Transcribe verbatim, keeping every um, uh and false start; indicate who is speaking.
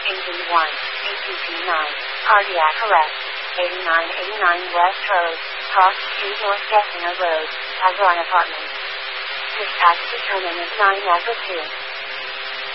Speaker 1: Engine one, A T P nine, cardiac arrest, eighty-nine eighty-nine West Road, Cross Street North Gessinger Road, Tagline Apartments. Dispatch determinant nine Echo two.